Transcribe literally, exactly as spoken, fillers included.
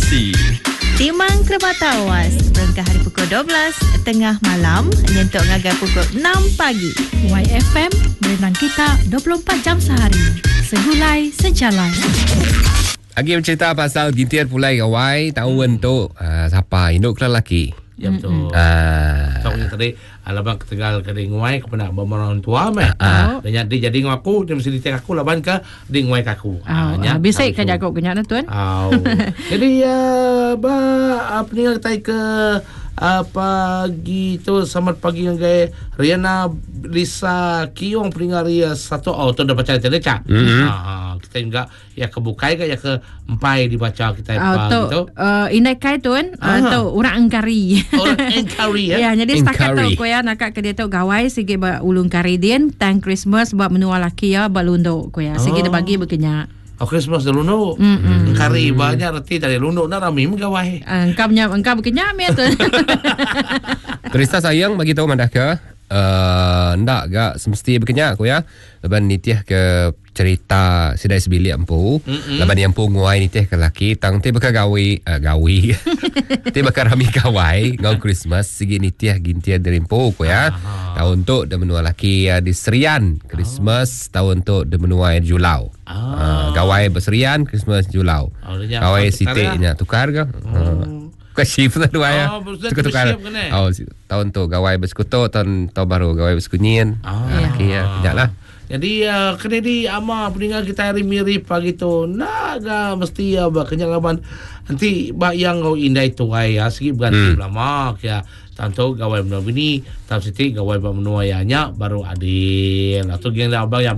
Inspirasi Timang Kerbata Awas Berangkat hari pukul dua belas tengah malam nyentuk ngagai pukul enam pagi. Y F M berenang kita dua puluh empat jam sehari. Segulai sejalan. Lagi bercerita pasal gintian pulai gawai tahun tu uh, siapa induk ke lelaki. Ya betul. Ah. Tahu yang tadi alaban ketegal ke denguai kepada orang tua meh. Ah. Dan jadi jadi ngaku dia mesti ditek aku laban ke denguai kaku. Ah, nya bisa kan jago kenyak tuan. Au. Jadi ya ba apa ni kita ke uh, pagi tu selamat pagi yang gaya Riana Lisa Kiong peringari satu oh tu dapat cari teleca. Mm-hmm. Ah, kita juga ya kebukai ke ya ke empai dibaca kita Ah, apa tu gitu. uh, inai kai tuan uh, tu orang engkari. Orang engkari ya. Ya, jadi setakat Engkari. tu ko ya nak ke dia tu gawai sigi ba ulung kari din tang Christmas buat menua laki ya balunduk ko ya. Sigi dia bagi berkenyak. Oh, Christmas dah luno. Mm-mm. Kari banyak reti dari luno na rami megawai. Engkau punya engkau berkenyak me tu. Terisa sayang bagi tahu mandah ke uh, ndak gak semesti berkenyak aku ya. Leban nitiah ke cerita sidai sebilik empu. Mm-mm. Leban yang empu nguai nitiah ke laki tang ti baka gawi uh, gawi. Ti baka rami gawai ngau Christmas sigi nitiah gintian dari empu ko ya. Tahun tu de menua laki uh, di Serian Christmas, tahun tu de menua di Julau. Uh, gawai berserian Christmas Julau. Oh, dia Gawai tukar sitiknya tukar ke? Uh, Kau shift lah dua ya. Oh, betul, Tukar-tukar. shift kan, eh? Oh, si- tahun tu gawai bersekutu, tahun tahun baru gawai bersekunyian. Ah. Ah, laki ya, kejap lah. Jadi uh, kena di ama peninggal kita hari mirip pagi tu. Naga mesti ya ba kenyang laban. Nanti ba yang kau indai tu ai ya segi berganti Hmm. lama ya. Tanto gawai menua bini, tam siti gawai ba menua ya nya baru adil. Atau geng abang yang